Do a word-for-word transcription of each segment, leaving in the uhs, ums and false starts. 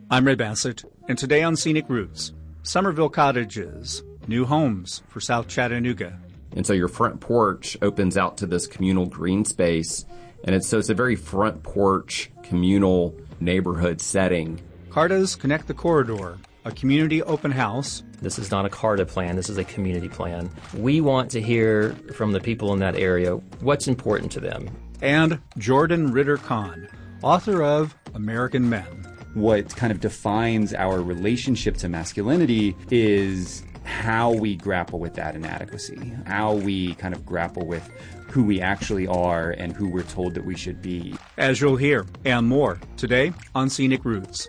I'm Ray Bassett, and today on Scenic Routes, Somerville Cottages, new homes for South Chattanooga. And so your front porch opens out to this communal green space, and it's so it's a very front porch communal neighborhood setting. Cartas Connect the Corridor, a community open house. This is not a CARTA plan, this is a community plan. We want to hear from the people in that area what's important to them. And Jordan Ritter Kahn, author of American Men. What kind of defines our relationship to masculinity is how we grapple with that inadequacy, how we kind of grapple with who we actually are and who we're told that we should be. As you'll hear, and more, today on Scenic Routes.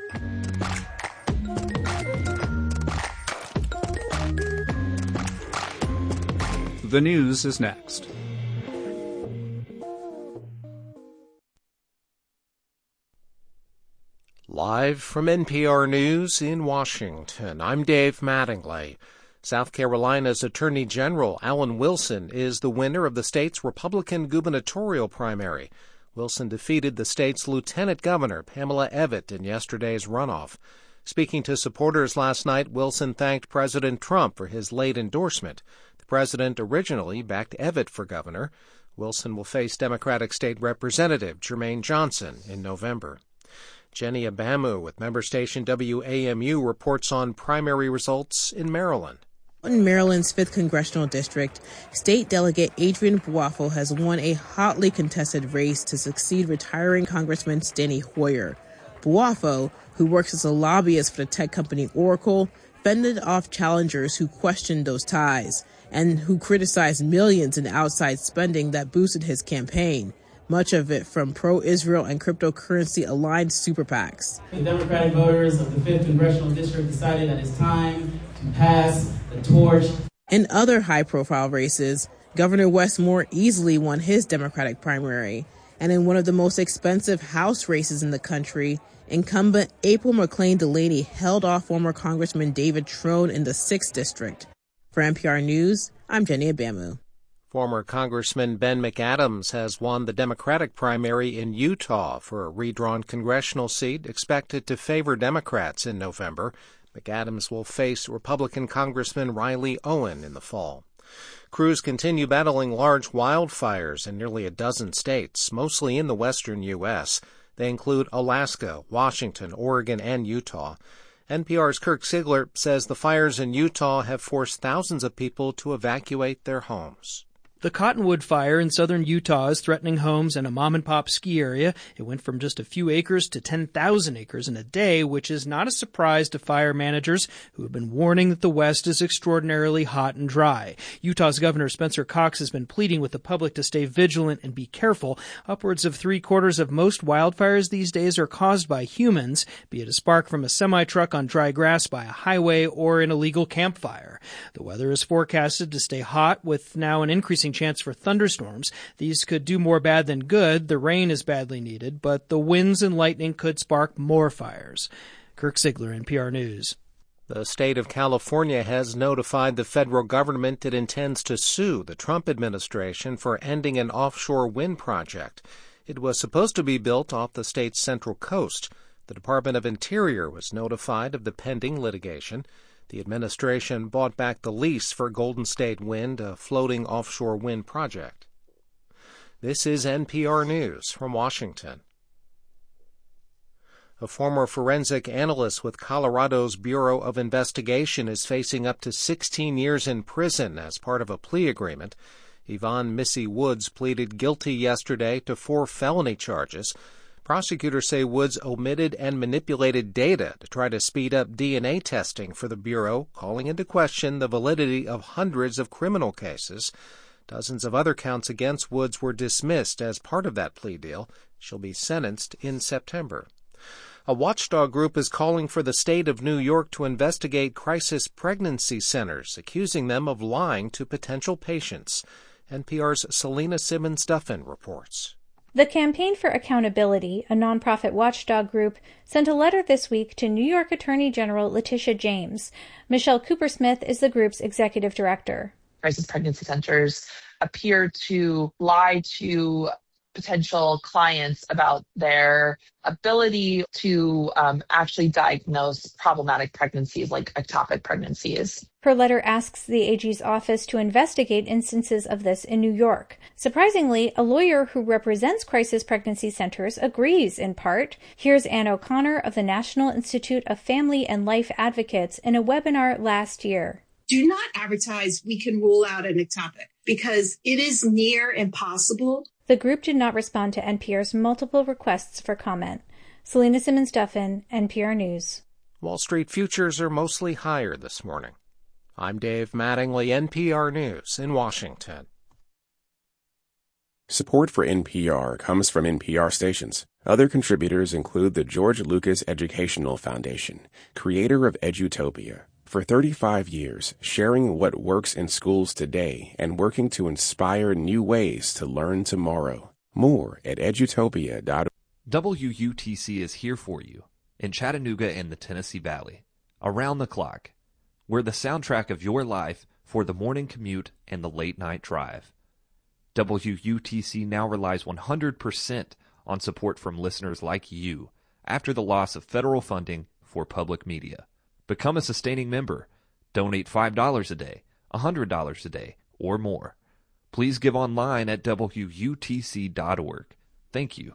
The news is next. Live from N P R News in Washington, I'm Dave Mattingly. South Carolina's Attorney General Alan Wilson is the winner of the state's Republican gubernatorial primary. Wilson defeated the state's Lieutenant Governor Pamela Evette in yesterday's runoff. Speaking to supporters last night, Wilson thanked President Trump for his late endorsement. The president originally backed Evette for governor. Wilson will face Democratic State Representative Jermaine Johnson in November. Jenny Abamu with member station W A M U reports on primary results in Maryland. In Maryland's fifth Congressional District, State Delegate Adrian Buafo has won a hotly contested race to succeed retiring Congressman Steny Hoyer. Buafo, who works as a lobbyist for the tech company Oracle, fended off challengers who questioned those ties and who criticized millions in outside spending that boosted his campaign, much of it from pro-Israel and cryptocurrency-aligned super PACs. The Democratic voters of the fifth Congressional District decided that it's time to pass the torch. In other high-profile races, Governor Wes Moore easily won his Democratic primary. And in one of the most expensive House races in the country, incumbent April McClain Delaney held off former Congressman David Trone in the sixth District. For N P R News, I'm Jenny Abamu. Former Congressman Ben McAdams has won the Democratic primary in Utah for a redrawn congressional seat expected to favor Democrats in November. McAdams will face Republican Congressman Riley Owen in the fall. Crews continue battling large wildfires in nearly a dozen states, mostly in the western U S. They include Alaska, Washington, Oregon, and Utah. N P R's Kirk Sigler says the fires in Utah have forced thousands of people to evacuate their homes. The Cottonwood Fire in southern Utah is threatening homes and a mom-and-pop ski area. It went from just a few acres to ten thousand acres in a day, which is not a surprise to fire managers who have been warning that the West is extraordinarily hot and dry. Utah's Governor Spencer Cox has been pleading with the public to stay vigilant and be careful. Upwards of three-quarters of most wildfires these days are caused by humans, be it a spark from a semi-truck on dry grass by a highway or an illegal campfire. The weather is forecasted to stay hot, with now an increasing chance for thunderstorms. These could do more bad than good. The rain is badly needed, but the winds and lightning could spark more fires. Kirk Sigler, N P R News. The state of California has notified the federal government it intends to sue the Trump administration for ending an offshore wind project. It was supposed to be built off the state's central coast. The Department of Interior was notified of the pending litigation. The administration bought back the lease for Golden State Wind, a floating offshore wind project. This is N P R News from Washington. A former forensic analyst with Colorado's Bureau of Investigation is facing up to sixteen years in prison as part of a plea agreement. Yvonne Missy Woods pleaded guilty yesterday to four felony charges. Prosecutors say Woods omitted and manipulated data to try to speed up D N A testing for the Bureau, calling into question the validity of hundreds of criminal cases. Dozens of other counts against Woods were dismissed as part of that plea deal. She'll be sentenced in September. A watchdog group is calling for the state of New York to investigate crisis pregnancy centers, accusing them of lying to potential patients. N P R's Selena Simmons-Duffin reports. The Campaign for Accountability, a nonprofit watchdog group, sent a letter this week to New York Attorney General Letitia James. Michelle Cooper-Smith is the group's executive director. Crisis pregnancy centers appear to lie to potential clients about their ability to um, actually diagnose problematic pregnancies like ectopic pregnancies. Her letter asks the A G's office to investigate instances of this in New York. Surprisingly, a lawyer who represents crisis pregnancy centers agrees in part. Here's Ann O'Connor of the National Institute of Family and Life Advocates in a webinar last year. Do not advertise we can rule out an ectopic because it is near impossible. The group did not respond to N P R's multiple requests for comment. Selena Simmons-Duffin, N P R News. Wall Street futures are mostly higher this morning. I'm Dave Mattingly, N P R News in Washington. Support for N P R comes from N P R stations. Other contributors include the George Lucas Educational Foundation, creator of Edutopia. For thirty-five years, sharing what works in schools today and working to inspire new ways to learn tomorrow. More at edutopia dot org. W U T C is here for you in Chattanooga and the Tennessee Valley, around the clock. We're the soundtrack of your life for the morning commute and the late night drive. W U T C now relies one hundred percent on support from listeners like you after the loss of federal funding for public media. Become a sustaining member. Donate five dollars a day, one hundred dollars a day, or more. Please give online at W U T C dot org. Thank you.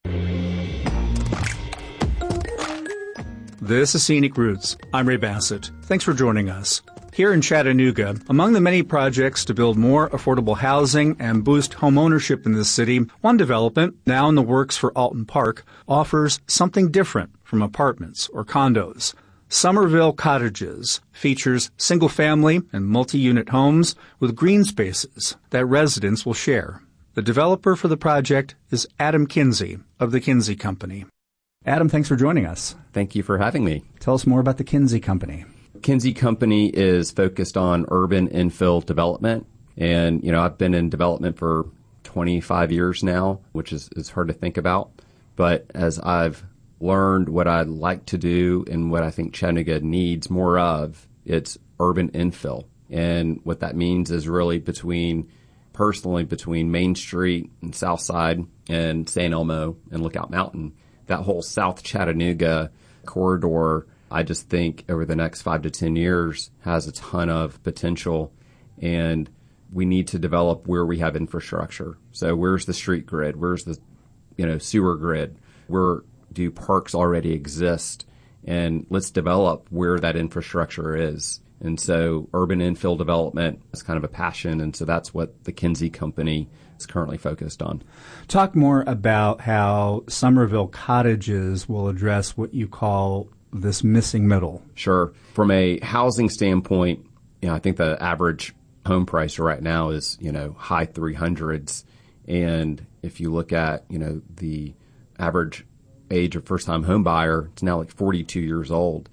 This is Scenic Roots. I'm Ray Bassett. Thanks for joining us. Here in Chattanooga, among the many projects to build more affordable housing and boost home ownership in the city, one development, now in the works for Alton Park, offers something different from apartments or condos. Somerville Cottages features single-family and multi-unit homes with green spaces that residents will share. The developer for the project is Adam Kinsey of the Kinsey Company. Adam, thanks for joining us. Thank you for having me. Tell us more about the Kinsey Company. Kinsey Company is focused on urban infill development. And, you know, I've been in development for twenty-five years now, which is, is hard to think about. But as I've learned what I like to do and what I think Chattanooga needs more of, it's urban infill. And what that means is really between, personally, between Main Street and South Side and San Elmo and Lookout Mountain, that whole South Chattanooga corridor, I just think over the next five to ten years has a ton of potential. And we need to develop where we have infrastructure. So where's the street grid? Where's the, you know, sewer grid? Where do parks already exist? And let's develop where that infrastructure is. And so urban infill development is kind of a passion. And so that's what the Kinsey Company is currently focused on. Talk more about how Somerville Cottages will address what you call this missing middle. Sure. From a housing standpoint, you know, I think the average home price right now is, you know, high three hundreds. And if you look at, you know, the average age of first-time home buyer, it's now like forty-two years old.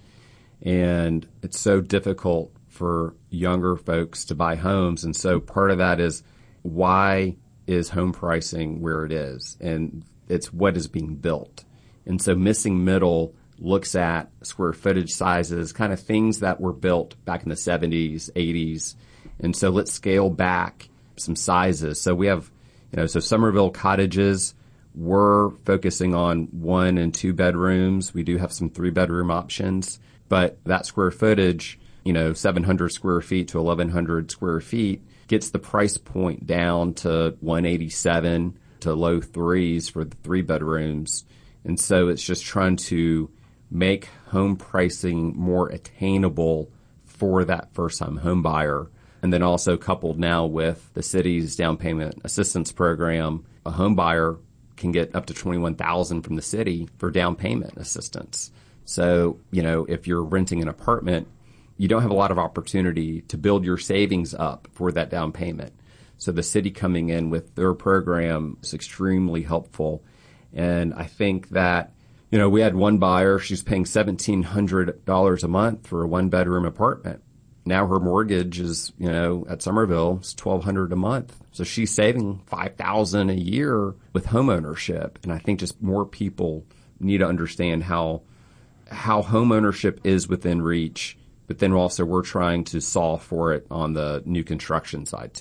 And it's so difficult for younger folks to buy homes. And so part of that is, why is home pricing where it is? And it's what is being built. And so missing middle looks at square footage sizes, kind of things that were built back in the seventies, eighties. And so let's scale back some sizes. So we have, you know, so Somerville Cottages, we're focusing on one and two bedrooms. We do have some three bedroom options, but that square footage, you know, seven hundred square feet to eleven hundred square feet gets the price point down to one eighty-seven to low threes for the three bedrooms. And so it's just trying to make home pricing more attainable for that first time home buyer. And then also coupled now with the city's down payment assistance program, a home buyer can get up to twenty-one thousand dollars from the city for down payment assistance. So, you know, if you're renting an apartment, you don't have a lot of opportunity to build your savings up for that down payment. So the city coming in with their program is extremely helpful. And I think that, you know, we had one buyer, she's paying seventeen hundred dollars a month for a one bedroom apartment. Now her mortgage is, you know, at Somerville, it's twelve hundred dollars a month. So she's saving five thousand dollars a year with home ownership. And I think just more people need to understand how how home ownership is within reach, but then also we're trying to solve for it on the new construction side too.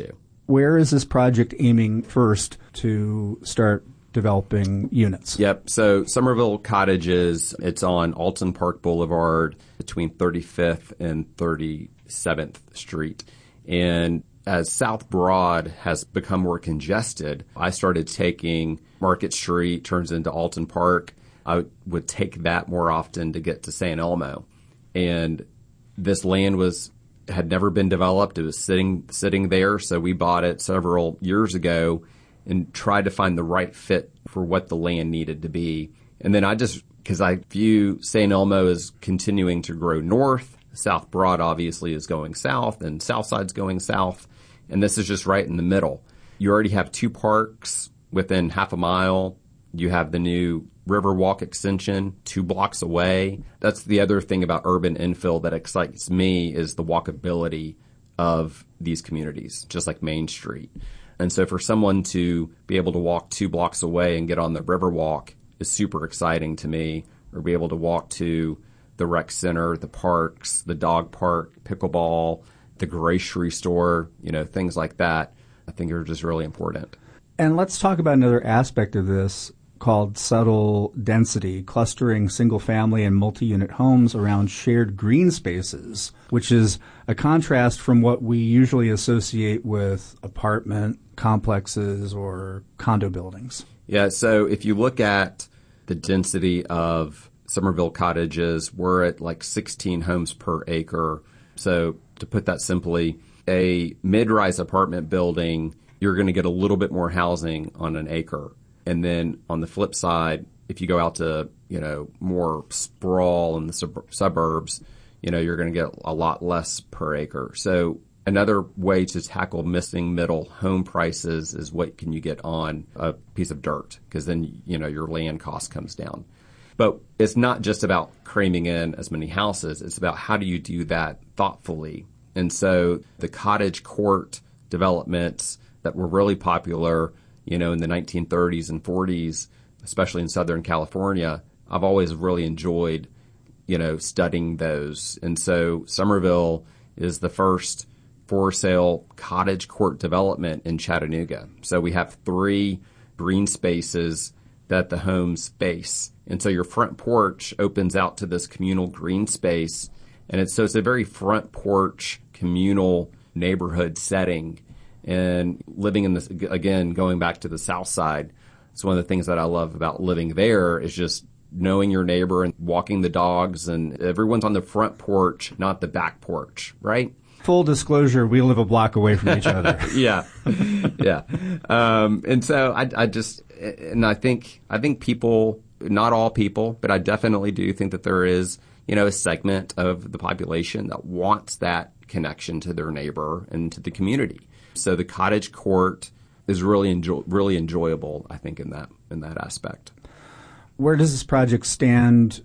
Where is this project aiming first to start developing units? Yep. So Somerville Cottages, it's on Alton Park Boulevard between thirty-fifth and thirty-seventh Street. And as South Broad has become more congested, I started taking Market Street, turns into Alton Park. I would take that more often to get to San Elmo. And this land was had never been developed. It was sitting sitting there. So we bought it several years ago and tried to find the right fit for what the land needed to be. And then I just, because I view San Elmo as continuing to grow north, South Broad obviously is going south, and Southside's going south, and this is just right in the middle. You already have two parks within half a mile. You have the new Riverwalk extension two blocks away. That's the other thing about urban infill that excites me is the walkability of these communities, just like Main Street. And so for someone to be able to walk two blocks away and get on the Riverwalk is super exciting to me, or be able to walk to the rec center, the parks, the dog park, pickleball, the grocery store, you know, things like that, I think are just really important. And let's talk about another aspect of this called subtle density, clustering single-family and multi-unit homes around shared green spaces, which is a contrast from what we usually associate with apartment complexes or condo buildings. Yeah, so if you look at the density of Somerville Cottages, we're at like sixteen homes per acre. So to put that simply, a mid-rise apartment building, you're going to get a little bit more housing on an acre. And then on the flip side, if you go out to, you know, more sprawl in the sub- suburbs, you know, you're going to get a lot less per acre. So another way to tackle missing middle home prices is what can you get on a piece of dirt, because then, you know, your land cost comes down. But it's not just about cramming in as many houses. It's about how do you do that thoughtfully. And so the cottage court developments that were really popular, you know, in the nineteen thirties and forties, especially in Southern California, I've always really enjoyed, you know, studying those. And so Somerville is the first for sale cottage court development in Chattanooga. So we have three green spaces that the homes face. And so your front porch opens out to this communal green space. And it's so it's a very front porch communal neighborhood setting. And living in this, again, going back to the South Side, it's one of the things that I love about living there is just knowing your neighbor and walking the dogs, and everyone's on the front porch, not the back porch, right? Full disclosure, we live a block away from each other. yeah. Yeah. Um, and so I, I just, and I think, I think people, not all people, but I definitely do think that there is, you know, a segment of the population that wants that connection to their neighbor and to the community. So the cottage court is really enjoy, really enjoyable, I think, in that in that aspect. Where does this project stand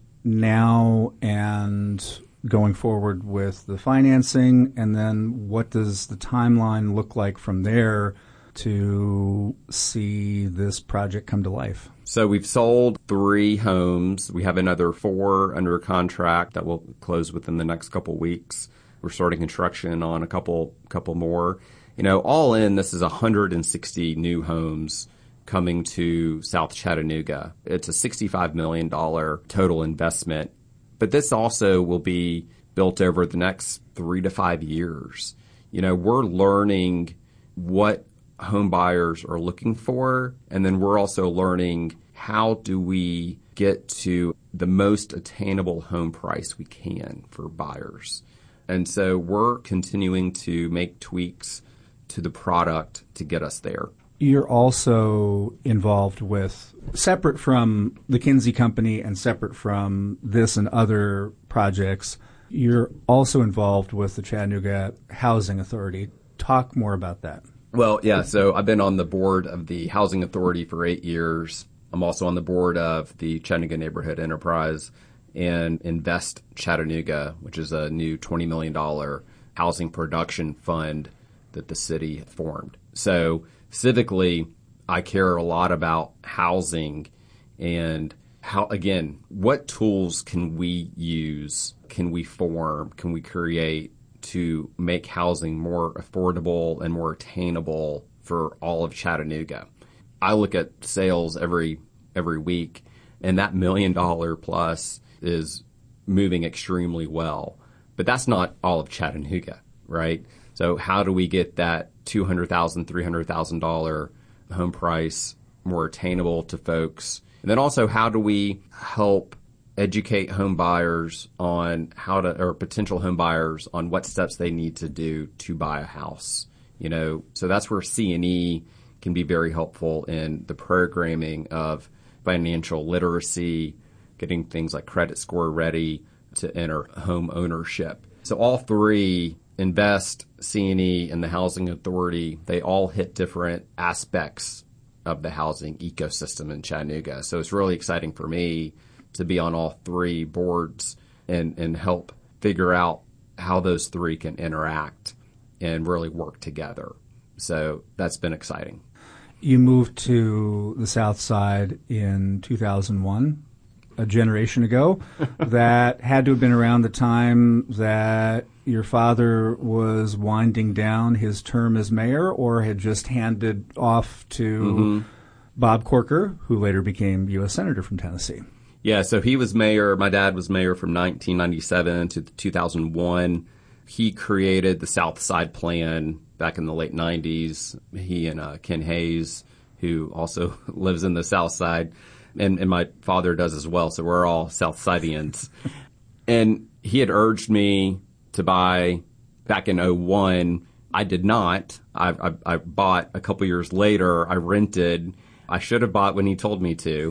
now and going forward with the financing? And then what does the timeline look like from there to see this project come to life? So we've sold three homes. We have another four under contract that will close within the next couple weeks. We're starting construction on a couple couple more. You know, all in, this is one hundred sixty new homes coming to South Chattanooga. It's a sixty-five million dollars total investment, but this also will be built over the next three to five years. You know, we're learning what home buyers are looking for, and then we're also learning how do we get to the most attainable home price we can for buyers. And so we're continuing to make tweaks to the product to get us there. You're also involved with, separate from the Kinsey Company and separate from this and other projects, you're also involved with the Chattanooga Housing Authority. Talk more about that. Well, yeah, so I've been on the board of the Housing Authority for eight years. I'm also on the board of the Chattanooga Neighborhood Enterprise and Invest Chattanooga, which is a new twenty million dollars housing production fund that the city formed. So civically, I care a lot about housing and how, again, what tools can we use, can we form, can we create to make housing more affordable and more attainable for all of Chattanooga. I look at sales every every week, and that million dollar plus is moving extremely well. But that's not all of Chattanooga, right? So how do we get that two hundred thousand dollars, three hundred thousand dollars home price more attainable to folks? And then also, how do we help educate home buyers on how to, or potential home buyers on what steps they need to do to buy a house? You know, so that's where C and E can be very helpful in the programming of financial literacy, getting things like credit score ready to enter home ownership. So all three, Invest, C and E, and the Housing Authority, they all hit different aspects of the housing ecosystem in Chattanooga. So it's really exciting for me to be on all three boards and, and help figure out how those three can interact and really work together. So that's been exciting. You moved to the South Side in two thousand one, a generation ago. That had to have been around the time that your father was winding down his term as mayor, or had just handed off to mm-hmm. Bob Corker, who later became U S Senator from Tennessee. Yeah, so he was mayor. My dad was mayor from nineteen ninety-seven to two thousand one. He created the South Side Plan back in the late nineties. He and uh, Ken Hayes, who also lives in the South Side, and, and my father does as well. So we're all South Sidians. And he had urged me to buy back in oh one. I did not. I, I, I bought a couple years later. I rented. I should have bought when he told me to.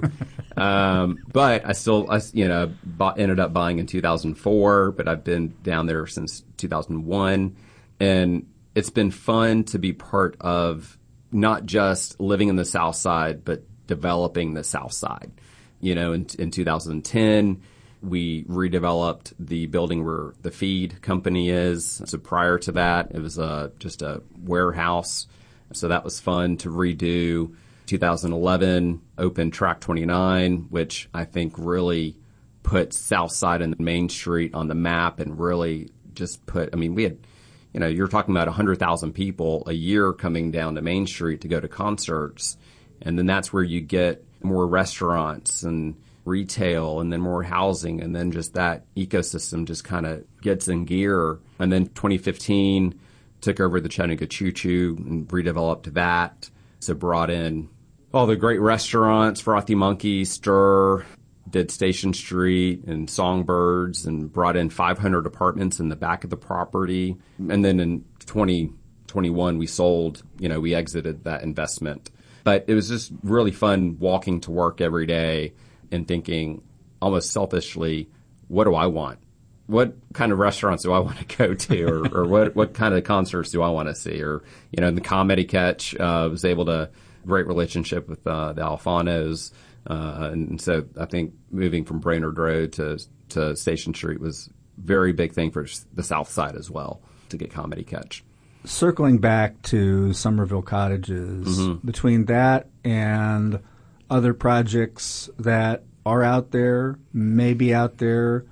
um, but I still, I, you know, bought, ended up buying in two thousand four, but I've been down there since two thousand one. And it's been fun to be part of not just living in the South Side, but developing the South Side. You know, in, in two thousand ten, we redeveloped the building where the feed company is. So prior to that, it was a, just a warehouse. So that was fun to redo. two thousand eleven, opened Track twenty-nine, which I think really put South Side and Main Street on the map and really just put, I mean, we had, you know, you're talking about one hundred thousand people a year coming down to Main Street to go to concerts. And then that's where you get more restaurants and retail and then more housing. And then just that ecosystem just kind of gets in gear. And then twenty fifteen took over the Chattanooga Choo Choo and redeveloped that. So brought in all the great restaurants, Frothy Monkey, Stir, did Station Street and Songbirds, and brought in five hundred apartments in the back of the property. And then in twenty twenty-one, we sold, you know, we exited that investment. But it was just really fun walking to work every day and thinking almost selfishly, what do I want? What kind of restaurants do I want to go to? Or, or what, what kind of concerts do I want to see? Or, you know, in the Comedy Catch, uh, was able to great relationship with uh, the Alfanos. Uh, and so I think moving from Brainerd Road to, to Station Street was a very big thing for the South Side as well to get Comedy Catch. Circling back to Somerville Cottages, mm-hmm. between that and other projects that are out there, may be out there,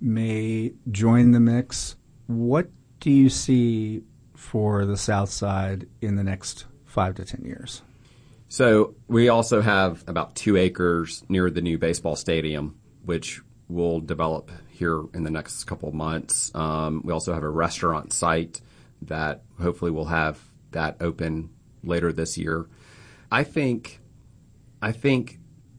may join the mix, what do you see for the South Side in the next five to ten years? So we also have about two acres near the new baseball stadium, which we'll develop here in the next couple of months. Um, we also have a restaurant site that hopefully we'll have that open later this year. I think, I think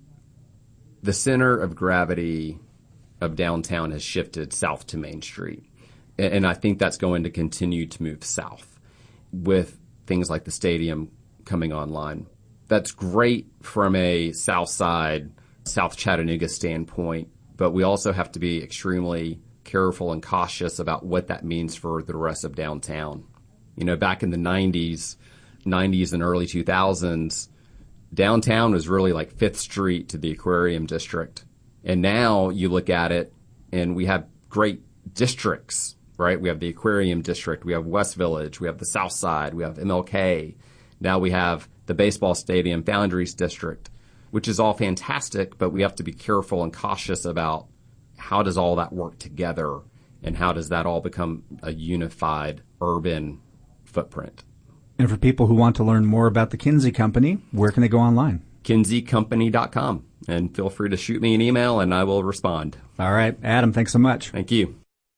the center of gravity of downtown has shifted south to Main Street. And I think that's going to continue to move south with things like the stadium coming online. That's great from a South Side, South Chattanooga standpoint, but we also have to be extremely careful and cautious about what that means for the rest of downtown. You know, back in the nineties, nineties and early two thousands, downtown was really like Fifth Street to the Aquarium District. And now you look at it and we have great districts, right? We have the Aquarium District, we have West Village, we have the South Side, we have M L K. Now we have the baseball stadium, Foundries District, which is all fantastic, but we have to be careful and cautious about how does all that work together and how does that all become a unified urban footprint. And for people who want to learn more about the Kinsey Company, where can they go online? kinsey company dot com. And feel free to shoot me an email and I will respond. All right. Adam, thanks so much. Thank you.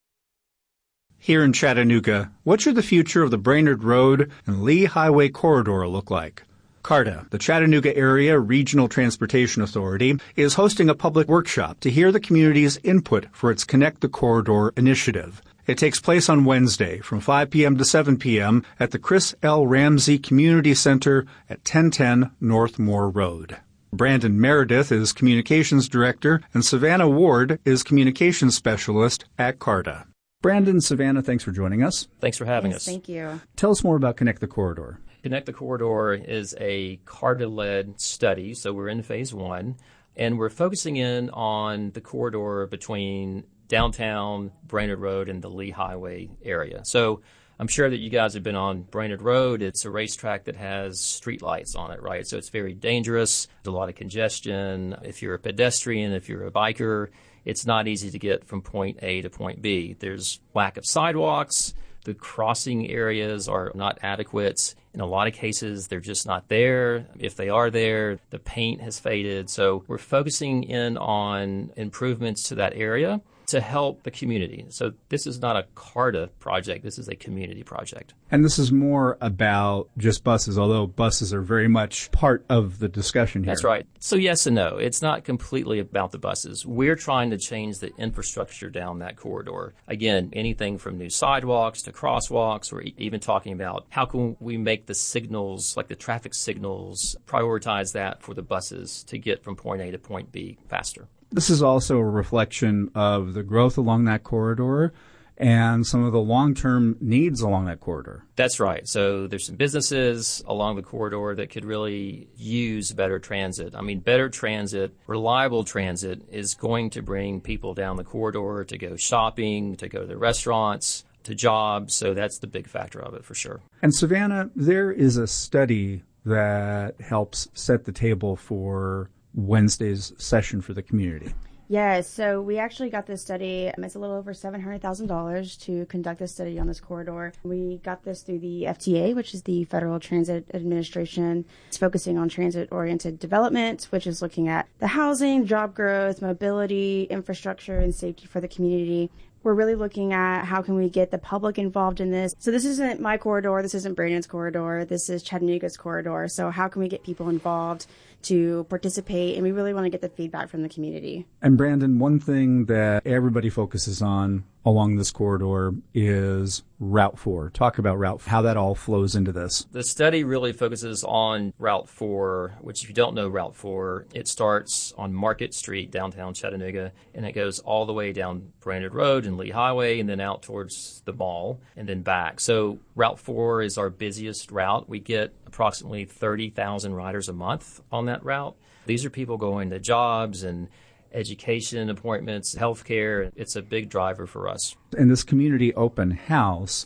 Here in Chattanooga, what should the future of the Brainerd Road and Lee Highway corridor look like? CARTA, the Chattanooga Area Regional Transportation Authority, is hosting a public workshop to hear the community's input for its Connect the Corridor initiative. It takes place on Wednesday from five p.m. to seven p.m. at the Chris L. Ramsey Community Center at ten ten North Moore Road. Brandon Meredith is Communications Director, and Savannah Ward is Communications Specialist at CARTA. Brandon, Savannah, thanks for joining us. Thanks for having yes, us. Thank you. Tell us more about Connect the Corridor. Connect the Corridor is a CARTA-led study, so we're in phase one, and we're focusing in on the corridor between downtown Brainerd Road and the Lee Highway area. So I'm sure that you guys have been on Brainerd Road. It's a racetrack that has streetlights on it, right? So it's very dangerous. There's a lot of congestion. If you're a pedestrian, if you're a biker, it's not easy to get from point A to point B. There's lack of sidewalks. The crossing areas are not adequate. In a lot of cases, they're just not there. If they are there, the paint has faded. So we're focusing in on improvements to that area to help the community. So this is not a CARTA project. This is a community project. And this is more about just buses, although buses are very much part of the discussion here. That's right. So yes and no. It's not completely about the buses. We're trying to change the infrastructure down that corridor. Again, anything from new sidewalks to crosswalks, or even talking about how can we make the signals, like the traffic signals, prioritize that for the buses to get from point A to point B faster. This is also a reflection of the growth along that corridor and some of the long-term needs along that corridor. That's right. So there's some businesses along the corridor that could really use better transit. I mean, better transit, reliable transit is going to bring people down the corridor to go shopping, to go to the restaurants, to jobs. So that's the big factor of it for sure. And Savannah, there is a study that helps set the table for Wednesday's session for the community. Yeah, so we actually got this study. Um, it's a little over seven hundred thousand dollars to conduct this study on this corridor. We got this through the F T A, which is the Federal Transit Administration. It's focusing on transit-oriented development, which is looking at the housing, job growth, mobility, infrastructure, and safety for the community. We're really looking at how can we get the public involved in this. So this isn't my corridor. This isn't Brandon's corridor. This is Chattanooga's corridor. So how can we get people involved to participate? And we really want to get the feedback from the community. And Brandon, one thing that everybody focuses on along this corridor is Route four. Talk about Route four, how that all flows into this. The study really focuses on Route four, which if you don't know Route four, it starts on Market Street, downtown Chattanooga, and it goes all the way down Brainerd Road and Lee Highway and then out towards the mall and then back. So Route four is our busiest route. We get approximately thirty thousand riders a month on that route. These are people going to jobs and education appointments, healthcare. It's a big driver for us. And this community open house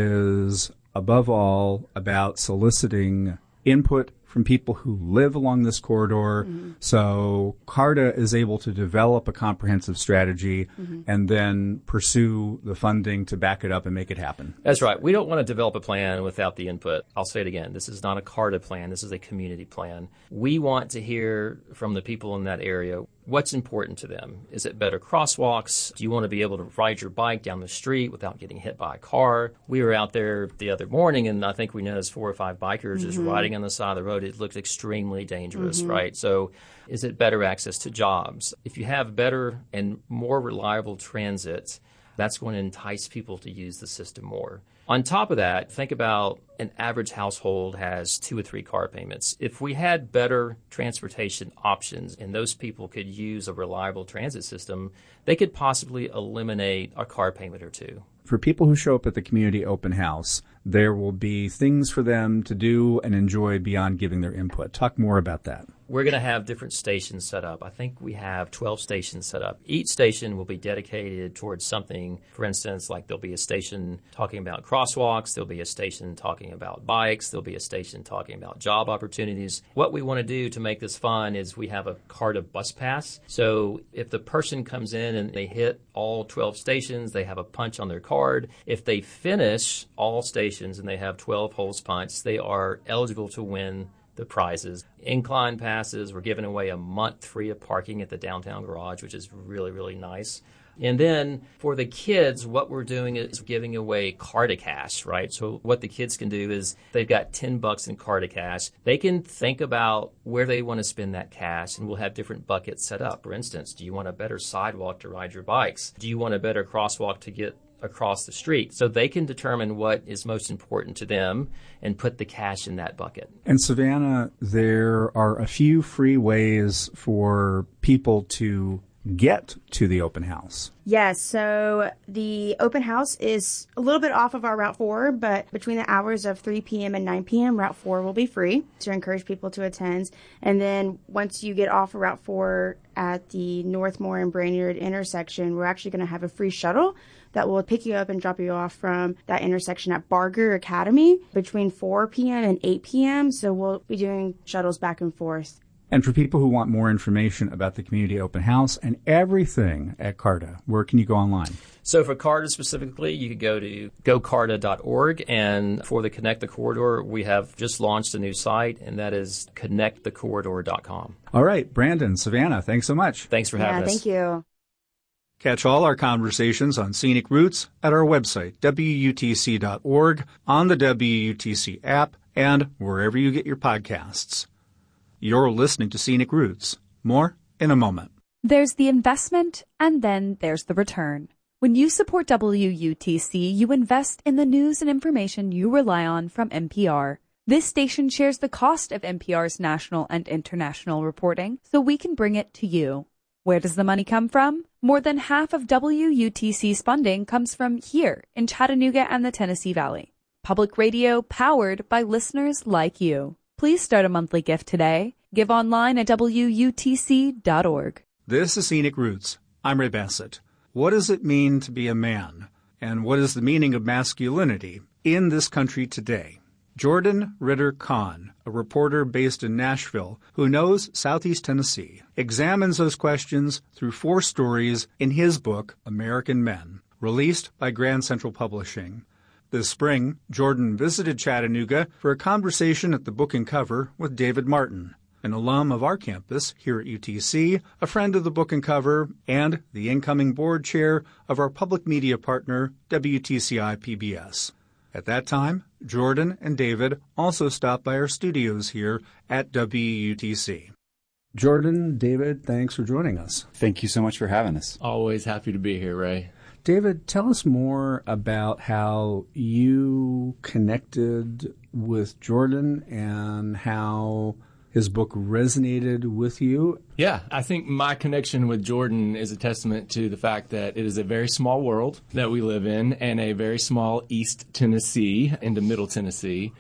is, above all, about soliciting input from people who live along this corridor. Mm-hmm. So CARTA is able to develop a comprehensive strategy mm-hmm. and then pursue the funding to back it up and make it happen. That's right. We don't want to develop a plan without the input. I'll say it again. This is not a CARTA plan. This is a community plan. We want to hear from the people in that area. What's important to them? Is it better crosswalks? Do you want to be able to ride your bike down the street without getting hit by a car? We were out there the other morning, and I think we noticed four or five bikers mm-hmm. just riding on the side of the road. It looked extremely dangerous, mm-hmm. right? So is it better access to jobs? If you have better and more reliable transit, that's going to entice people to use the system more. On top of that, think about an average household has two or three car payments. If we had better transportation options and those people could use a reliable transit system, they could possibly eliminate a car payment or two. For people who show up at the community open house, there will be things for them to do and enjoy beyond giving their input. Talk more about that. We're going to have different stations set up. I think we have twelve stations set up. Each station will be dedicated towards something. For instance, like there'll be a station talking about crosswalks. crosswalks. There'll be a station talking about bikes. There'll be a station talking about job opportunities. What we want to do to make this fun is we have a CARTA bus pass. So if the person comes in and they hit all twelve stations, they have a punch on their card. If they finish all stations and they have twelve holes punched, they are eligible to win the prizes. Incline passes, we're giving away a month free of parking at the downtown garage, which is really, really nice. And then for the kids, what we're doing is giving away CARTA cash, right? So what the kids can do is they've got ten bucks in CARTA cash. They can think about where they want to spend that cash, and we'll have different buckets set up. For instance, do you want a better sidewalk to ride your bikes? Do you want a better crosswalk to get across the street? So they can determine what is most important to them and put the cash in that bucket. And Savannah, there are a few free ways for people to get to the open house. Yes, so the open house is a little bit off of our Route four, but between the hours of three p.m. and nine p.m., Route four will be free to encourage people to attend. And then once you get off of Route four at the Northmore and Brainerd intersection, we're actually going to have a free shuttle that will pick you up and drop you off from that intersection at Barger Academy between four p.m. and eight p.m. So we'll be doing shuttles back and forth. And for people who want more information about the community open house and everything at CARTA, where can you go online? So for CARTA specifically, you could go to go carta dot org. And for the Connect the Corridor, we have just launched a new site, and that is connect the corridor dot com. All right, Brandon, Savannah, thanks so much. Thanks for having yeah, us. Thank you. Catch all our conversations on Scenic Routes at our website, W U T C dot org, on the W U T C app, and wherever you get your podcasts. You're listening to Scenic Routes. More in a moment. There's the investment, and then there's the return. When you support W U T C, you invest in the news and information you rely on from N P R. This station shares the cost of N P R's national and international reporting, so we can bring it to you. Where does the money come from? More than half of W U T C's funding comes from here in Chattanooga and the Tennessee Valley. Public radio powered by listeners like you. Please start a monthly gift today. Give online at W U T C dot org. This is Scenic Routes. I'm Ray Bassett. What does it mean to be a man? And what is the meaning of masculinity in this country today? Jordan Ritter Kahn, a reporter based in Nashville who knows Southeast Tennessee, examines those questions through four stories in his book, American Men, released by Grand Central Publishing. This spring, Jordan visited Chattanooga for a conversation at the Book and Cover with David Martin, an alum of our campus here at U T C, a friend of the Book and Cover, and the incoming board chair of our public media partner, W T C I P B S. At that time, Jordan and David also stopped by our studios here at W U T C. Jordan, David, thanks for joining us. Thank you so much for having us. Always happy to be here, Ray. David, tell us more about how you connected with Jordan and how his book resonated with you. Yeah, I think my connection with Jordan is a testament to the fact that it is a very small world that we live in and a very small East Tennessee into Middle Tennessee.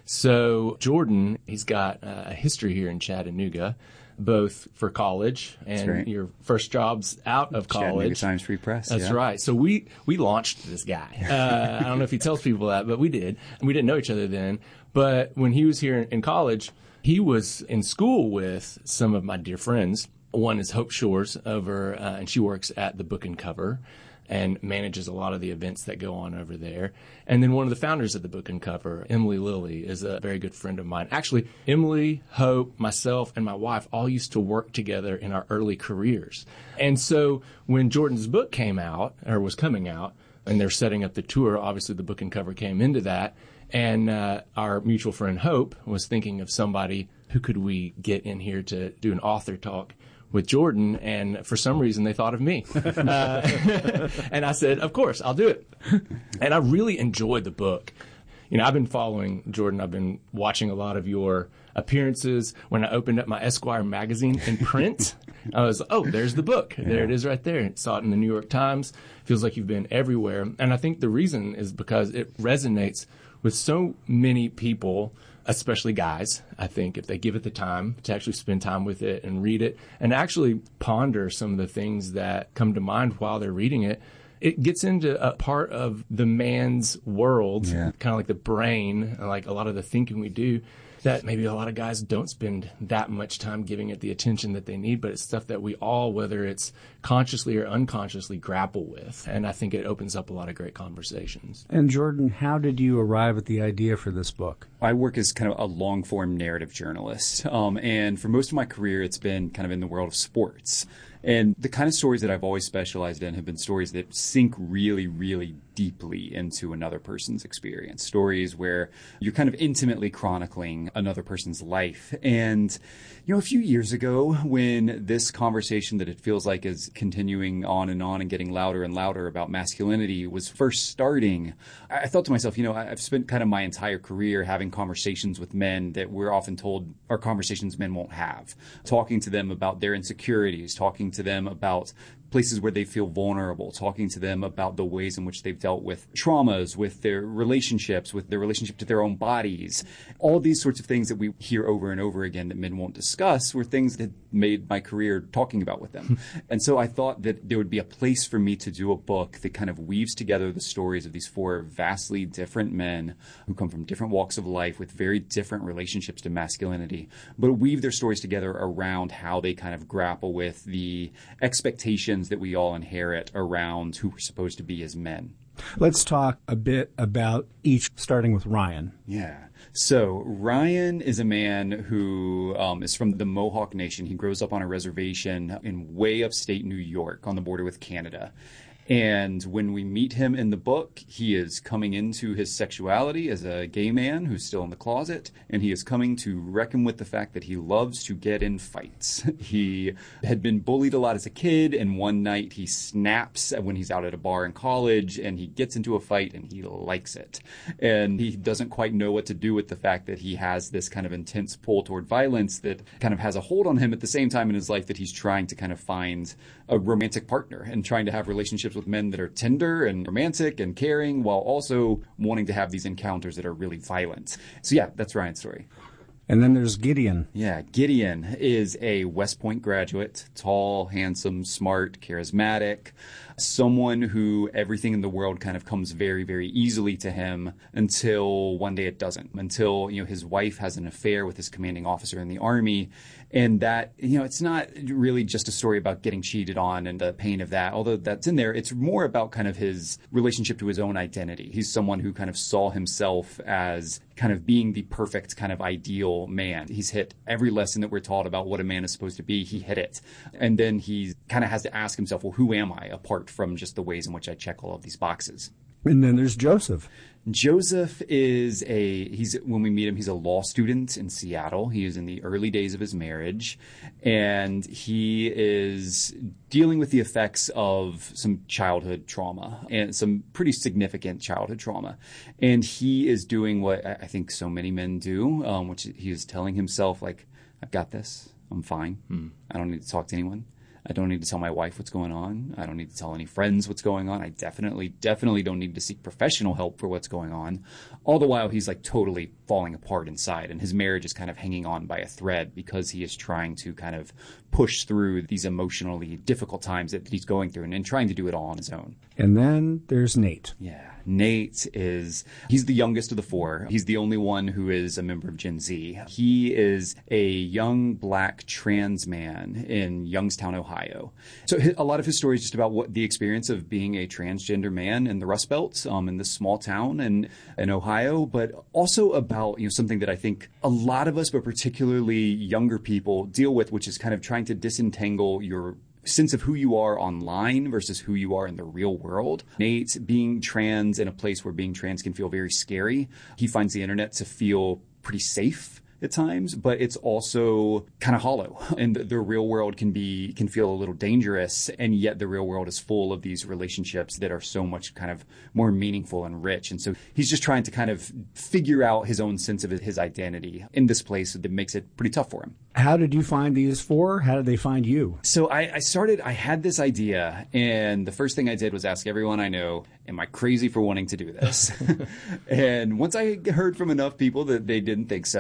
So Jordan, he's got a history here in Chattanooga, both for college and right. your first jobs out of college. Chattanooga Times Free Press. That's yeah. right. So we, we launched this guy. Uh, I don't know if he tells people that, but we did. And we didn't know each other then. But when he was here in college, he was in school with some of my dear friends. One is Hope Shores over, uh, and she works at the Book and Cover and manages a lot of the events that go on over there. And then one of the founders of the Book and Cover, Emily Lilly, is a very good friend of mine. Actually, Emily, Hope, myself, and my wife all used to work together in our early careers. And so when Jordan's book came out, or was coming out, and they're setting up the tour, obviously the Book and Cover came into that. And uh, our mutual friend Hope was thinking of somebody who could we get in here to do an author talk with Jordan, and for some reason they thought of me. Uh, and I said, of course, I'll do it. And I really enjoyed the book. You know, I've been following Jordan. I've been watching a lot of your appearances. When I opened up my Esquire magazine in print, I was, oh, there's the book. There yeah. it is right there. Saw it in the New York Times. Feels like you've been everywhere. And I think the reason is because it resonates with so many people, especially guys, I think, if they give it the time to actually spend time with it and read it and actually ponder some of the things that come to mind while they're reading it. it gets into a part of the man's world, Yeah. kind of like the brain, like a lot of the thinking we do, that maybe a lot of guys don't spend that much time giving it the attention that they need, but it's stuff that we all, whether it's consciously or unconsciously, grapple with. And I think it opens up a lot of great conversations. And Jordan, how did you arrive at the idea for this book? I work as kind of a long-form narrative journalist, um, and for most of my career, it's been kind of in the world of sports. And the kind of stories that I've always specialized in have been stories that sink really, really deeply into another person's experience. Stories where you're kind of intimately chronicling another person's life. And, you know, a few years ago, when this conversation that it feels like is continuing on and on and getting louder and louder about masculinity was first starting, I thought to myself, you know, I've spent kind of my entire career having conversations with men that we're often told are conversations men won't have. Talking to them about their insecurities, talking to them about places where they feel vulnerable, talking to them about the ways in which they've dealt with traumas, with their relationships, with their relationship to their own bodies. All these sorts of things that we hear over and over again that men won't discuss were things that made my career talking about with them. And so I thought that there would be a place for me to do a book that kind of weaves together the stories of these four vastly different men who come from different walks of life with very different relationships to masculinity, but weave their stories together around how they kind of grapple with the expectations that we all inherit around who we're supposed to be as men. Let's talk a bit about each, starting with Ryan. Yeah. So Ryan is a man who um, is from the Mohawk Nation. He grows up on a reservation in way upstate New York on the border with Canada. And when we meet him in the book, he is coming into his sexuality as a gay man who's still in the closet, and he is coming to reckon with the fact that he loves to get in fights. He had been bullied a lot as a kid, and one night he snaps when he's out at a bar in college, and he gets into a fight, and he likes it. And he doesn't quite know what to do with the fact that he has this kind of intense pull toward violence that kind of has a hold on him at the same time in his life that he's trying to kind of find a romantic partner and trying to have relationships with men that are tender and romantic and caring while also wanting to have these encounters that are really violent. So yeah, that's Ryan's story. And then there's Gideon. Yeah, Gideon is a West Point graduate, tall, handsome, smart, charismatic, someone who everything in the world kind of comes very, very easily to him until one day it doesn't, until, you know, his wife has an affair with his commanding officer in the Army. And that, you know, it's not really just a story about getting cheated on and the pain of that, although that's in there. It's more about kind of his relationship to his own identity. He's someone who kind of saw himself as kind of being the perfect kind of ideal man. He's hit every lesson that we're taught about what a man is supposed to be. He hit it. And then he kind of has to ask himself, well, who am I apart from just the ways in which I check all of these boxes? And then there's Joseph. Joseph is a, he's, when we meet him, he's a law student in Seattle. He is in the early days of his marriage, and he is dealing with the effects of some childhood trauma and some pretty significant childhood trauma. And he is doing what I think so many men do, um, which he is telling himself, like, I've got this. I'm fine. Hmm. I don't need to talk to anyone. I don't need to tell my wife what's going on. I don't need to tell any friends what's going on. I definitely, definitely don't need to seek professional help for what's going on. All the while, he's like totally falling apart inside, and his marriage is kind of hanging on by a thread because he is trying to kind of push through these emotionally difficult times that he's going through and, and trying to do it all on his own. And then there's Nate. Yeah. Nate is, he's the youngest of the four. He's the only one who is a member of Gen Z. He is a young black trans man in Youngstown, Ohio. So a lot of his story is just about what the experience of being a transgender man in the Rust Belt, um, in this small town in, in Ohio, but also about, you know, something that I think a lot of us, but particularly younger people, deal with, which is kind of trying to disentangle your sense of who you are online versus who you are in the real world. Nate, being trans in a place where being trans can feel very scary, he finds the internet to feel pretty safe at times, but it's also kind of hollow, and the, the real world can be can feel a little dangerous, and yet the real world is full of these relationships that are so much kind of more meaningful and rich. And so he's just trying to kind of figure out his own sense of his identity in this place that makes it pretty tough for him. How did you find these four? How did they find you? So I, I started, I had this idea, and the first thing I did was ask everyone I know, am I crazy for wanting to do this? And once I heard from enough people that they didn't think so, I asked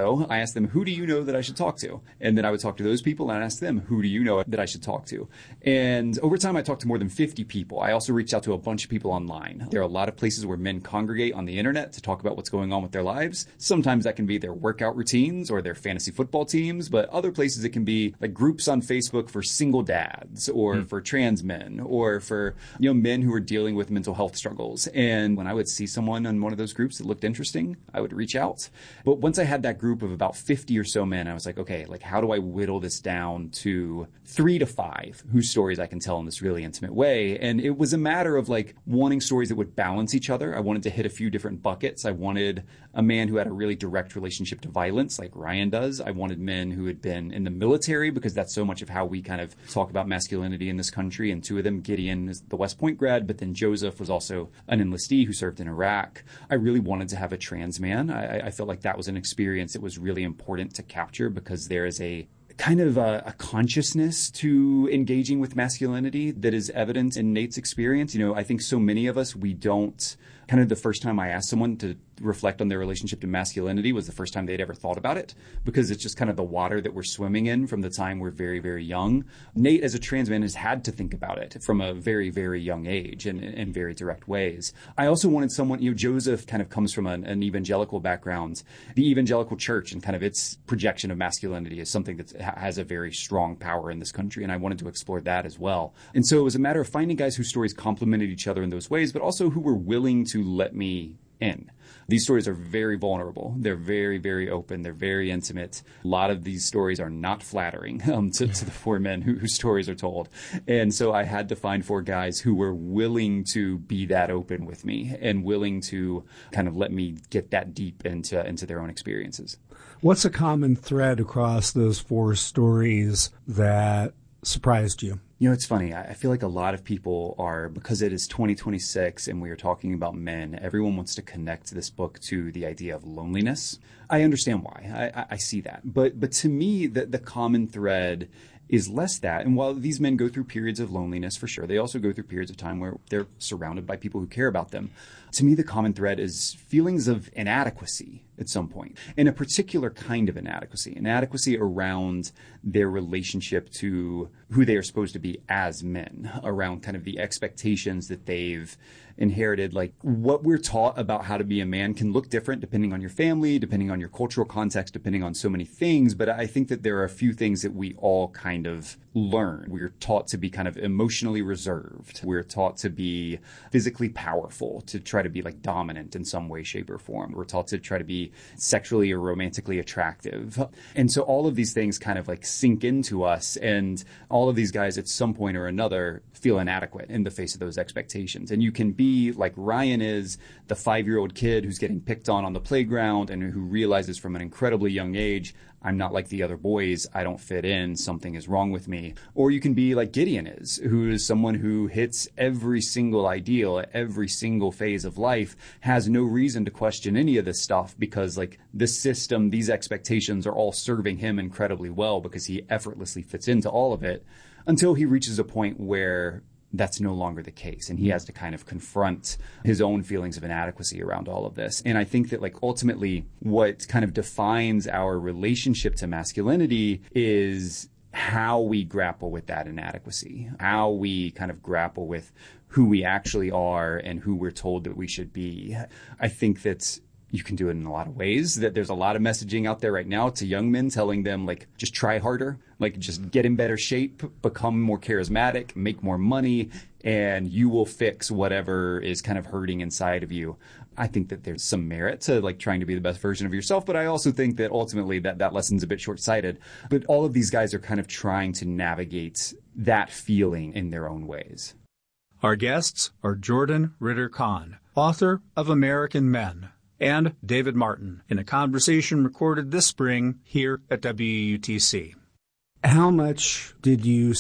ask them, who do you know that I should talk to? And then I would talk to those people and I'd ask them, who do you know that I should talk to? And over time, I talked to more than fifty people. I also reached out to a bunch of people online. There are a lot of places where men congregate on the internet to talk about what's going on with their lives. Sometimes that can be their workout routines or their fantasy football teams, but other places it can be like groups on Facebook for single dads or mm. for trans men or for, you know, men who are dealing with mental health struggles. And when I would see someone on one of those groups that looked interesting, I would reach out. But once I had that group of about fifty or so men, I was like, okay, like how do I whittle this down to three to five whose stories I can tell in this really intimate way? And it was a matter of like wanting stories that would balance each other. I wanted to hit a few different buckets. I wanted a man who had a really direct relationship to violence like Ryan does. I wanted men who had been in the military because that's so much of how we kind of talk about masculinity in this country. And two of them, Gideon is the West Point grad, but then Joseph was also an enlistee who served in Iraq. I really wanted to have a trans man. I, I felt like that was an experience that was really important to capture because there is a kind of a, a consciousness to engaging with masculinity that is evident in Nate's experience. You know, I think so many of us, we don't, kind of the first time I asked someone to reflect on their relationship to masculinity was the first time they'd ever thought about it because it's just kind of the water that we're swimming in from the time we're very, very young. Nate, as a trans man, has had to think about it from a very, very young age and in very direct ways. I also wanted someone, you know, Joseph kind of comes from an, an evangelical background. The evangelical church and kind of its projection of masculinity is something that has a very strong power in this country, and I wanted to explore that as well. And so it was a matter of finding guys whose stories complemented each other in those ways, but also who were willing to let me in. These stories are very vulnerable. They're very, very open. They're very intimate. A lot of these stories are not flattering um, to, to the four men who, whose stories are told. And so I had to find four guys who were willing to be that open with me and willing to kind of let me get that deep into, into their own experiences. What's a common thread across those four stories that surprised you? You know, it's funny. I feel like a lot of people are, because it is twenty twenty-six and we are talking about men, everyone wants to connect this book to the idea of loneliness. I understand why. I, I see that. But but to me, the, the common thread is less that. And while these men go through periods of loneliness, for sure, they also go through periods of time where they're surrounded by people who care about them. To me, the common thread is feelings of inadequacy at some point, and a particular kind of inadequacy, inadequacy around their relationship to who they are supposed to be as men, around kind of the expectations that they've inherited. Like what we're taught about how to be a man can look different depending on your family, depending on your cultural context, depending on so many things. But I think that there are a few things that we all kind of learn. We're taught to be kind of emotionally reserved. We're taught to be physically powerful, to try to be like dominant in some way, shape, or form. We're taught to try to be sexually or romantically attractive. And so all of these things kind of like sink into us. And all of these guys at some point or another feel inadequate in the face of those expectations. And you can be like Ryan is, the five-year-old kid who's getting picked on on the playground and who realizes from an incredibly young age, I'm not like the other boys. I don't fit in. Something is wrong with me. Or you can be like Gideon is, who is someone who hits every single ideal at every single phase of life, has no reason to question any of this stuff because like the system, these expectations are all serving him incredibly well because he effortlessly fits into all of it until he reaches a point where that's no longer the case. And he has to kind of confront his own feelings of inadequacy around all of this. And I think that like ultimately what kind of defines our relationship to masculinity is how we grapple with that inadequacy, how we kind of grapple with who we actually are and who we're told that we should be. I think that's you can do it in a lot of ways. That there's a lot of messaging out there right now to young men telling them like, just try harder, like just get in better shape, become more charismatic, make more money, and you will fix whatever is kind of hurting inside of you. I think that there's some merit to like trying to be the best version of yourself, but I also think that ultimately that, that lesson's a bit short-sighted. But all of these guys are kind of trying to navigate that feeling in their own ways. Our guests are Jordan Ritter-Conn, author of American Men, and David Martin, in a conversation recorded this spring here at W U T C. How much did you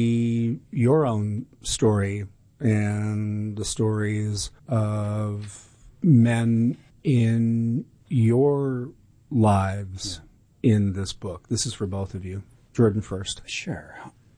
see your own story and the stories of men in your lives in this book? This is for both of you. Jordan first. Sure.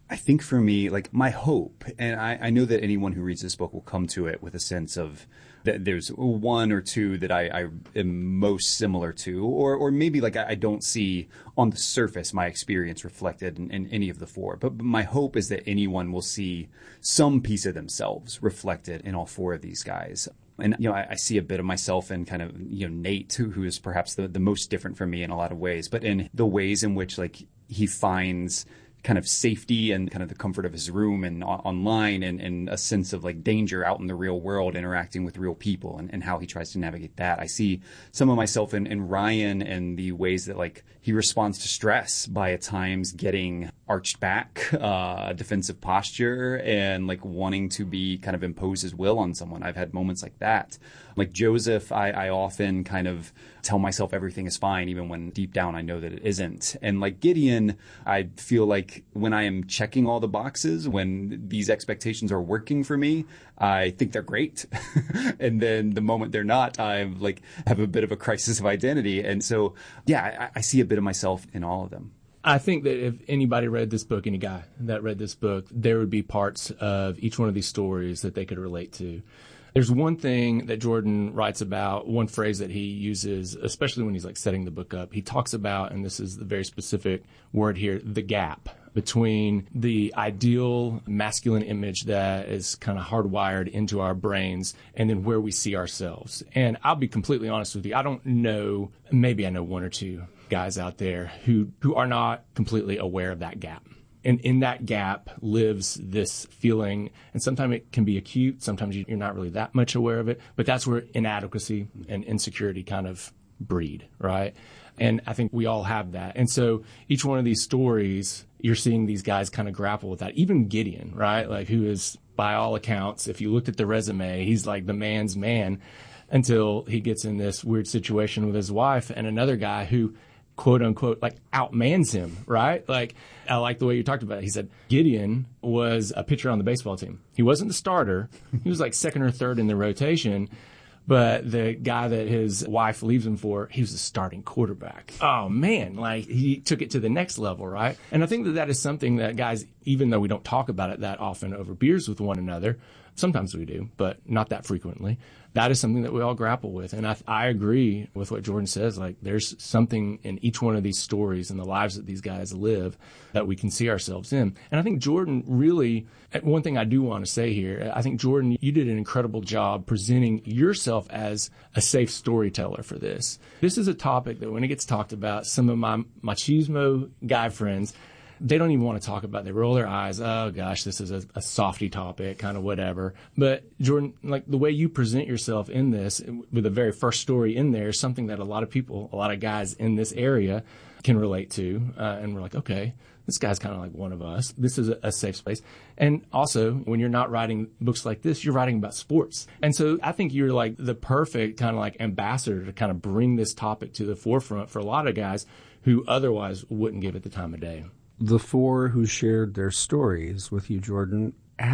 I think for me, like my hope, and I, I know that anyone who reads this book will come to it with a sense of that there's one or two that I, I am most similar to, or or maybe like I, I don't see on the surface my experience reflected in, in any of the four. But, but my hope is that anyone will see some piece of themselves reflected in all four of these guys. And, you know, I, I see a bit of myself in kind of, you know, Nate, who, who is perhaps the, the most different from me in a lot of ways, but in the ways in which like he finds kind of safety and kind of the comfort of his room and o- online and, and a sense of like danger out in the real world, interacting with real people and, and how he tries to navigate that. I see some of myself in, in Ryan and the ways that like he responds to stress by at times getting arched back, uh, defensive posture and like wanting to be kind of impose his will on someone. I've had moments like that. Like Joseph, I, I often kind of tell myself everything is fine, even when deep down I know that it isn't. And like Gideon, I feel like when I am checking all the boxes, when these expectations are working for me, I think they're great. And then the moment they're not, I like have a bit of a crisis of identity. And so, yeah, I, I see a bit of myself in all of them. I think that if anybody read this book, any guy that read this book, there would be parts of each one of these stories that they could relate to. There's one thing that Jordan writes about, one phrase that he uses, especially when he's like setting the book up. He talks about, and this is the very specific word here, the gap between the ideal masculine image that is kind of hardwired into our brains and then where we see ourselves. And I'll be completely honest with you. I don't know, maybe I know one or two guys out there who, who are not completely aware of that gap. And in that gap lives this feeling, and sometimes it can be acute, sometimes you're not really that much aware of it, but that's where inadequacy and insecurity kind of breed, right? And I think we all have that. And so each one of these stories, you're seeing these guys kind of grapple with that. Even Gideon, right? Like, who is, by all accounts, if you looked at the resume, he's like the man's man until he gets in this weird situation with his wife and another guy who, quote unquote, like outmans him, right? Like, I like the way you talked about it. He said Gideon was a pitcher on the baseball team. He wasn't the starter. He was like second or third in the rotation. But the guy that his wife leaves him for, he was the starting quarterback. Oh, man, like he took it to the next level, right? And I think that that is something that guys, even though we don't talk about it that often over beers with one another, sometimes we do, but not that frequently. That is something that we all grapple with. And I, I agree with what Jordan says. Like, there's something in each one of these stories and the lives that these guys live that we can see ourselves in. And I think Jordan really, one thing I do want to say here, I think, Jordan, you did an incredible job presenting yourself as a safe storyteller for this. This is a topic that when it gets talked about, some of my machismo guy friends, they don't even want to talk about it. They roll their eyes. Oh, gosh, this is a, a softy topic, kind of whatever. But, Jordan, like the way you present yourself in this, with the very first story in there, is something that a lot of people, a lot of guys in this area can relate to. Uh, and we're like, okay, this guy's kind of like one of us. This is a, a safe space. And also, when you're not writing books like this, you're writing about sports. And so I think you're like the perfect kind of like ambassador to kind of bring this topic to the forefront for a lot of guys who otherwise wouldn't give it the time of day. The four who shared their stories with you, Jordan,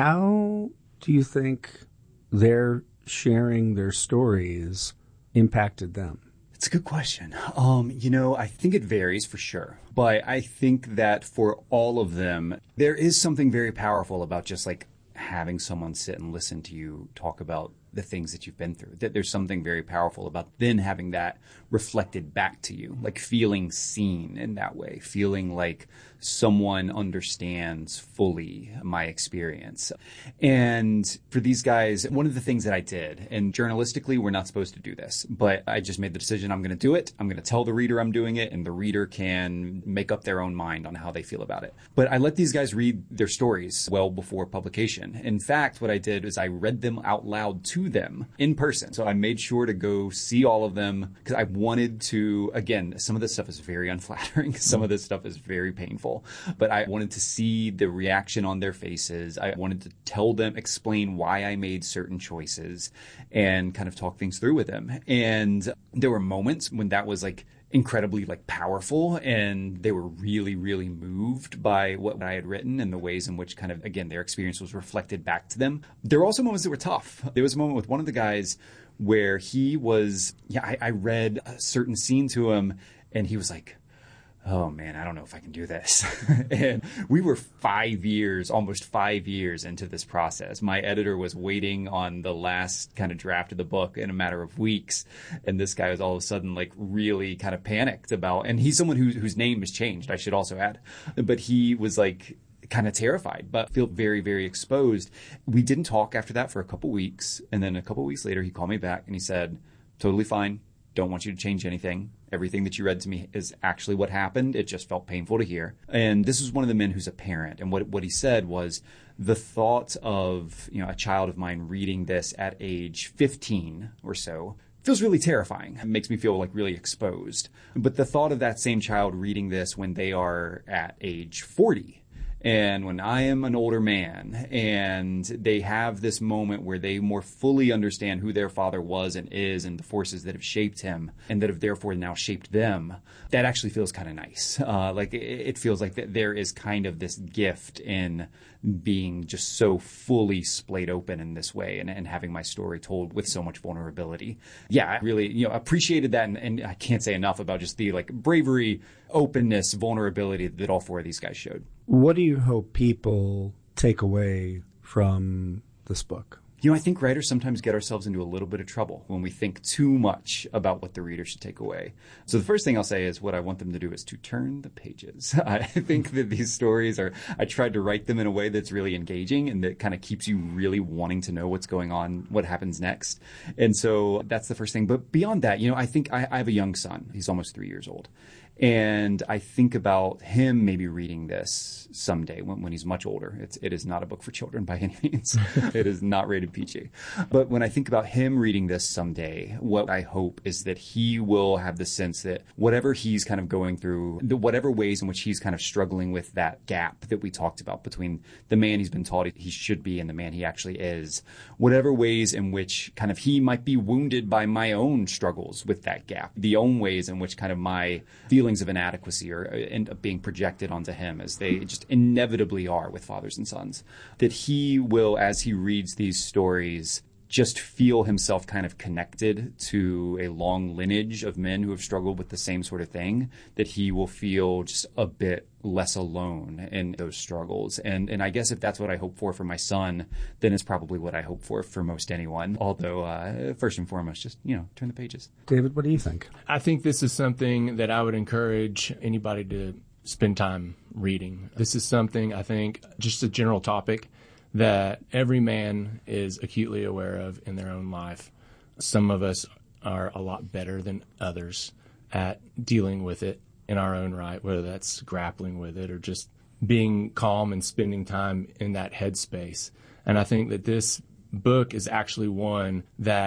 how do you think their sharing their stories impacted them? It's a good question. Um, you know, I think it varies for sure. But I think that for all of them, there is something very powerful about just like having someone sit and listen to you talk about the things that you've been through. That there's something very powerful about then having that reflected back to you, like feeling seen in that way, feeling like someone understands fully my experience. And for these guys, one of the things that I did, and journalistically, we're not supposed to do this, but I just made the decision I'm going to do it. I'm going to tell the reader I'm doing it, and the reader can make up their own mind on how they feel about it. But I let these guys read their stories well before publication. In fact, what I did is I read them out loud to them in person. So I made sure to go see all of them because I wanted to, again, some of this stuff is very unflattering. Some of this stuff is very painful. But I wanted to see the reaction on their faces. I wanted to tell them, explain why I made certain choices and kind of talk things through with them. And there were moments when that was like incredibly like powerful and they were really, really moved by what I had written and the ways in which kind of, again, their experience was reflected back to them. There were also moments that were tough. There was a moment with one of the guys where he was, yeah, I, I read a certain scene to him and he was like, oh man, I don't know if I can do this. And we were five years, almost five years into this process. My editor was waiting on the last kind of draft of the book in a matter of weeks. And this guy was all of a sudden like really kind of panicked about, and he's someone who, whose name has changed, I should also add. But he was like kind of terrified, but feel very, very exposed. We didn't talk after that for a couple weeks. And then a couple weeks later, he called me back and he said, totally fine. Don't want you to change anything. Everything that you read to me is actually what happened. It just felt painful to hear. And this is one of the men who's a parent. And what what he said was the thought of, you know, a child of mine reading this at age fifteen or so feels really terrifying. It makes me feel like really exposed. But the thought of that same child reading this when they are at age forty, and when I am an older man and they have this moment where they more fully understand who their father was and is and the forces that have shaped him and that have therefore now shaped them, that actually feels kind of nice. Uh, like it feels like there is kind of this gift in being just so fully splayed open in this way and, and having my story told with so much vulnerability. Yeah, I really, you know, appreciated that. And, and I can't say enough about just the like bravery, openness, vulnerability that all four of these guys showed. What do you hope people take away from this book? You know, I think writers sometimes get ourselves into a little bit of trouble when we think too much about what the reader should take away. So the first thing I'll say is what I want them to do is to turn the pages. I think that these stories are, I tried to write them in a way that's really engaging and that kind of keeps you really wanting to know what's going on, what happens next. And so that's the first thing. But beyond that, you know, I think I, I have a young son. He's almost three years old. And I think about him maybe reading this someday when, when he's much older. It's, it is not a book for children by any means. It is not rated P G. But when I think about him reading this someday, what I hope is that he will have the sense that whatever he's kind of going through, the, whatever ways in which he's kind of struggling with that gap that we talked about between the man he's been taught he should be and the man he actually is, whatever ways in which kind of he might be wounded by my own struggles with that gap, the own ways in which kind of my feelings of inadequacy are end up being projected onto him as they just inevitably are with fathers and sons, that he will, as he reads these stories, just feel himself kind of connected to a long lineage of men who have struggled with the same sort of thing, that he will feel just a bit less alone in those struggles. And and I guess if that's what I hope for for my son, then it's probably what I hope for for most anyone. Although, uh, first and foremost, just, you know, turn the pages. David, what do you think? I think this is something that I would encourage anybody to spend time reading. This is something, I think, just a general topic that every man is acutely aware of in their own life. Some of us are a lot better than others at dealing with it in our own right, whether that's grappling with it or just being calm and spending time in that headspace. And I think that this book is actually one that